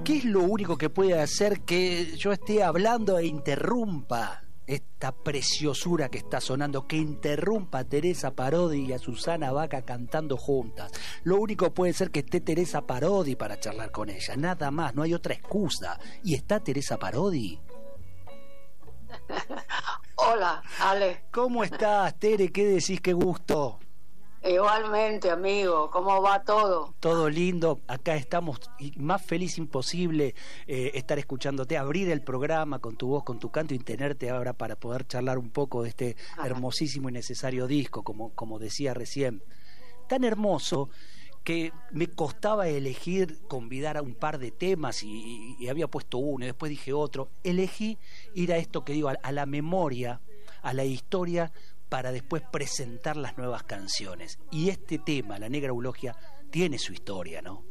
¿Qué es lo único que puede hacer que yo esté hablando e interrumpa esta preciosura que está sonando, que interrumpa a Teresa Parodi y a Susana Baca cantando juntas? Lo único puede ser que esté Teresa Parodi para charlar con ella, nada más, no hay otra excusa. ¿Y está Teresa Parodi? Hola, Ale. ¿Cómo estás, Tere? ¿Qué decís? Qué gusto. Igualmente, amigo, ¿cómo va todo? Todo lindo, acá estamos, y más feliz imposible estar escuchándote, abrir el programa con tu voz, con tu canto, y tenerte ahora para poder charlar un poco de este hermosísimo y necesario disco, como decía recién. Tan hermoso que me costaba elegir, convidar a un par de temas y había puesto uno y después dije otro. Elegí ir a esto que digo, a la memoria, a la historia, para después presentar las nuevas canciones. Y este tema, La Negra Eulogia, tiene su historia, ¿no?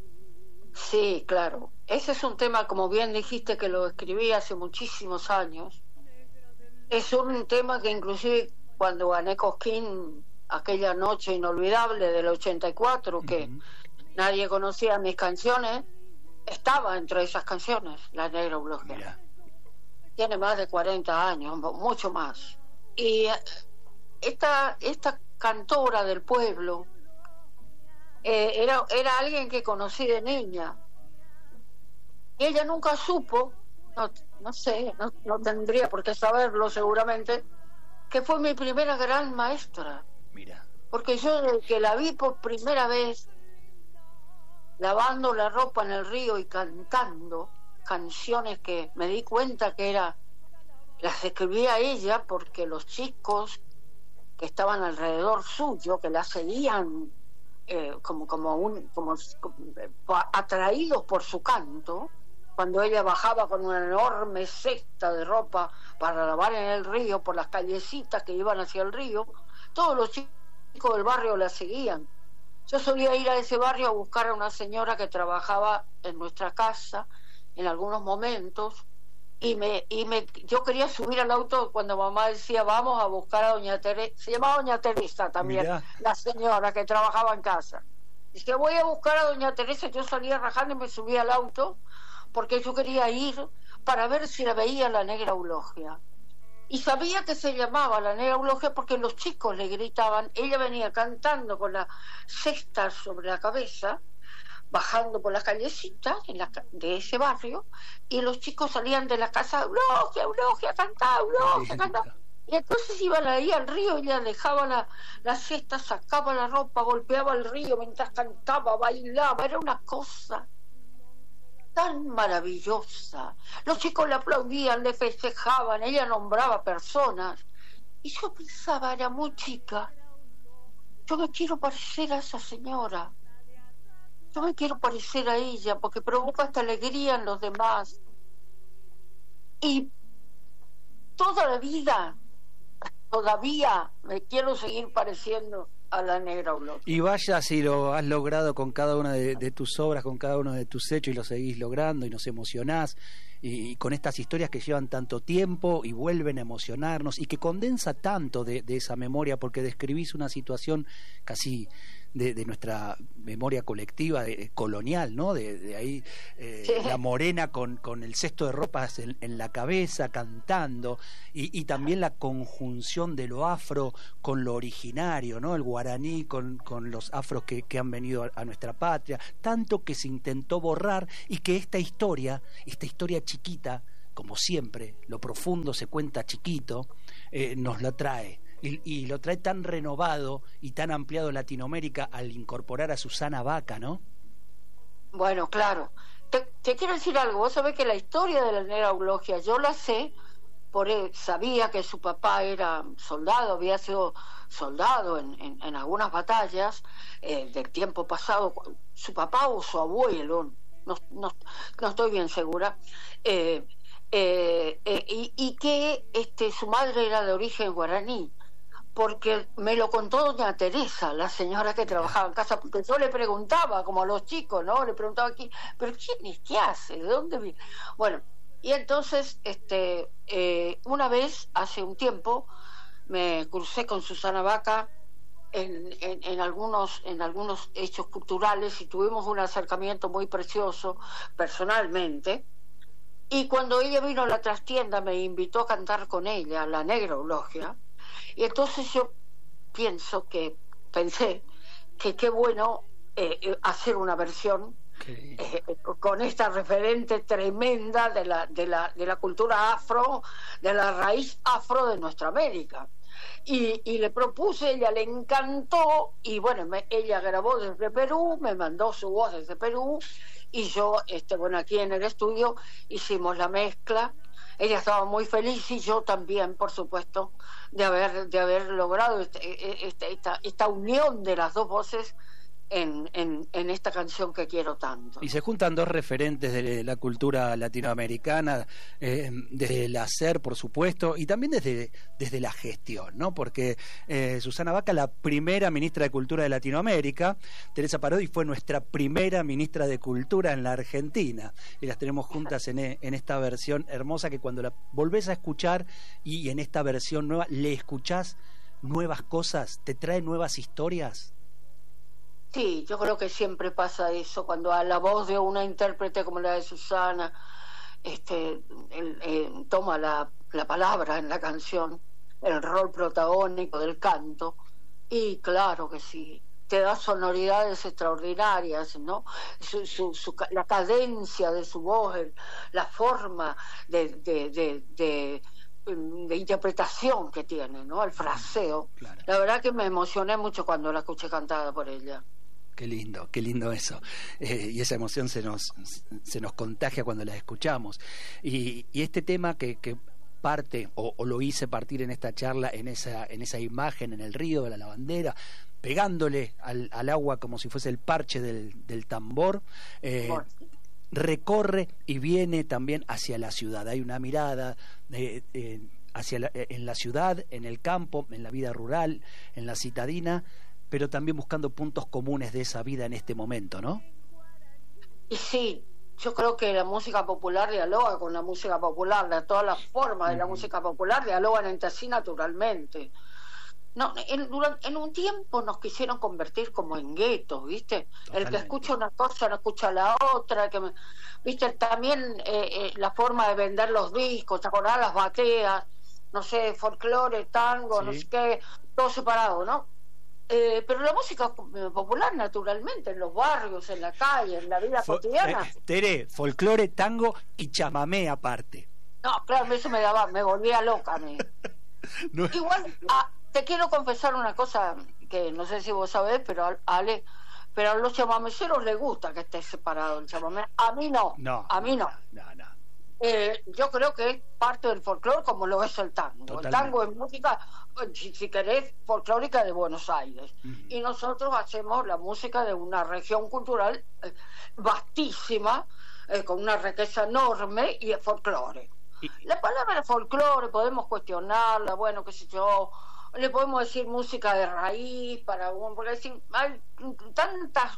Sí, claro. Ese es un tema, como bien dijiste, que lo escribí hace muchísimos años. Es un tema que inclusive cuando gané Cosquín, aquella noche inolvidable del 84, que nadie conocía mis canciones, estaba entre esas canciones, La Negra Eulogia. Mira. Tiene más de 40 años, mucho más. Y esta cantora del pueblo era alguien que conocí de niña. Y ella nunca supo, no sé, no tendría por qué saberlo seguramente, que fue mi primera gran maestra. Mira. Porque yo desde que la vi por primera vez lavando la ropa en el río y cantando canciones que me di cuenta que las escribía ella, porque los chicos que estaban alrededor suyo, que la seguían como atraídos por su canto, cuando ella bajaba con una enorme cesta de ropa para lavar en el río, por las callecitas que iban hacia el río, todos los chicos del barrio la seguían. Yo solía ir a ese barrio a buscar a una señora que trabajaba en nuestra casa en algunos momentos, yo quería subir al auto cuando mamá decía vamos a buscar a doña Teresa. Se llamaba doña Teresa también. Mirá. La señora que trabajaba en casa. Dice, voy a buscar a doña Teresa. Yo salía rajando y me subí al auto porque yo quería ir para ver si la veía La Negra Eulogia. Y sabía que se llamaba La Negra Eulogia porque los chicos le gritaban. Ella venía cantando con la cesta sobre la cabeza, bajando por las callecitas de ese barrio, y los chicos salían de la casa, Eulogia, Eulogia, cantá, Eulogia, cantá. Y entonces iban ahí al río, ella dejaba la cesta, sacaba la ropa, golpeaba el río mientras cantaba, bailaba, era una cosa tan maravillosa. Los chicos le aplaudían, le festejaban, ella nombraba personas, y yo pensaba, era muy chica, yo me quiero parecer a esa señora. Yo me quiero parecer a ella porque provoca esta alegría en los demás. Y toda la vida, todavía me quiero seguir pareciendo a La Negra Eulogia. Y vaya si lo has logrado con cada una de tus obras, con cada uno de tus hechos, y lo seguís logrando y nos emocionás, y con estas historias que llevan tanto tiempo y vuelven a emocionarnos, y que condensa tanto de esa memoria, porque describís una situación casi de nuestra memoria colectiva, colonial, ¿no? De ahí sí. La morena con el cesto de ropas en la cabeza, cantando, y también la conjunción de lo afro con lo originario, ¿no? El guaraní con los afros que han venido a nuestra patria, tanto que se intentó borrar, y que esta historia chiquita, como siempre, lo profundo se cuenta chiquito, nos la trae. Y lo trae tan renovado y tan ampliado en Latinoamérica al incorporar a Susana Baca, ¿no? Bueno, claro. Te quiero decir algo. Vos sabés que la historia de La Negra Eulogia yo la sé, sabía que su papá era soldado, había sido soldado en algunas batallas del tiempo pasado. Su papá o su abuelo, no estoy bien segura. Y que su madre era de origen guaraní, porque me lo contó doña Teresa, la señora que trabajaba en casa, porque yo le preguntaba, como a los chicos, ¿no? Le preguntaba aquí, ¿pero quién es? ¿Qué hace? ¿De dónde viene? Bueno, y entonces una vez, hace un tiempo, me crucé con Susana Baca en algunos hechos culturales y tuvimos un acercamiento muy precioso personalmente. Y cuando ella vino a la trastienda me invitó a cantar con ella la Negra Eulogia, y entonces yo pensé que qué bueno hacer una versión con esta referente tremenda de la cultura afro, de la raíz afro de nuestra América. Y le propuse, ella le encantó, y bueno, ella grabó desde Perú, me mandó su voz desde Perú, y yo, aquí en el estudio hicimos la mezcla. Ella estaba muy feliz y yo también, por supuesto, de haber logrado esta unión de las dos voces en esta canción que quiero tanto. Y se juntan dos referentes de la cultura latinoamericana, desde el hacer, por supuesto, y también desde la gestión, ¿no? Porque Susana Baca, la primera ministra de Cultura de Latinoamérica, Teresa Parodi fue nuestra primera ministra de Cultura en la Argentina, y las tenemos juntas en esta versión hermosa que cuando la volvés a escuchar y en esta versión nueva, le escuchás nuevas cosas, te trae nuevas historias. Sí, yo creo que siempre pasa eso, cuando a la voz de una intérprete como la de Susana toma la palabra en la canción, el rol protagónico del canto, y claro que sí, te da sonoridades extraordinarias, ¿no? La cadencia de su voz, la forma de interpretación que tiene, ¿no? El fraseo. Claro. La verdad que me emocioné mucho cuando la escuché cantada por ella. Qué lindo eso. Y esa emoción se nos contagia cuando la escuchamos. Y este tema que parte, o lo hice partir en esta charla, en esa imagen, en el río de la lavandera, pegándole al agua como si fuese el parche del tambor, recorre y viene también hacia la ciudad. Hay una mirada en la ciudad, en el campo, en la vida rural, en la citadina, pero también buscando puntos comunes de esa vida en este momento, ¿no? Y sí, yo creo que la música popular dialoga con la música popular, todas las formas de la música popular dialogan entre sí naturalmente. No, en un tiempo nos quisieron convertir como en guetos, ¿viste? Totalmente. El que escucha una cosa no escucha la otra, ¿viste? También la forma de vender los discos, ¿te acordás? Las bateas, no sé, folclore, tango, sí. No sé qué, todo separado, ¿no? Pero la música popular, naturalmente, en los barrios, en la calle, en la vida cotidiana. Tere, folclore, tango y chamamé aparte. No, claro, eso me volvía loca a mí. No. Igual, te quiero confesar una cosa que no sé si vos sabés, pero Ale, pero a los chamameceros les gusta que esté separado el chamamé. A mí no. A mí no. Yo creo que es parte del folclore como lo es el tango. Totalmente. El tango es música, si querés, folclórica de Buenos Aires. Y nosotros hacemos la música de una región cultural vastísima, con una riqueza enorme, y es folclore. La palabra folclore podemos cuestionarla, bueno, qué sé yo, le podemos decir música de raíz, porque hay tantas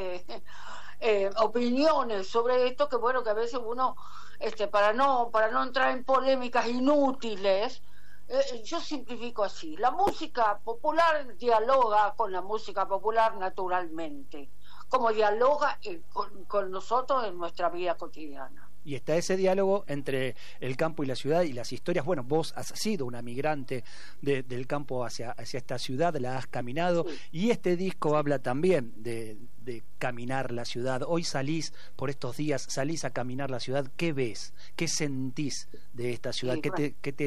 opiniones sobre esto que bueno, que a veces uno para no entrar en polémicas inútiles, yo simplifico así: la música popular dialoga con la música popular naturalmente, como dialoga con nosotros en nuestra vida cotidiana. Y está ese diálogo entre el campo y la ciudad y las historias. Bueno, vos has sido una migrante del campo hacia esta ciudad, la has caminado, sí. Y este disco habla también de caminar la ciudad. Hoy salís, por estos días, salís a caminar la ciudad. ¿Qué ves? ¿Qué sentís de esta ciudad? Sí, ¿Qué te